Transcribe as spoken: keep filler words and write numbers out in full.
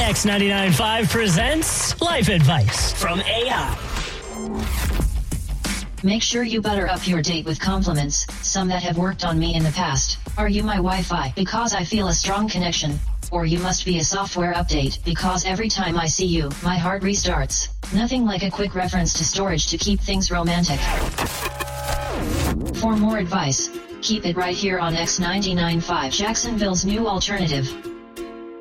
X ninety-nine point five presents Life Advice from A I. Make sure you butter up your date with compliments, some that have worked on me in the past. Are you my Wi-Fi? Because I feel a strong connection. Or you must be a software update, because every time I see you, my heart restarts. Nothing like a quick reference to storage to keep things romantic. For more advice, keep it right here on X ninety-nine point five, Jacksonville's new alternative.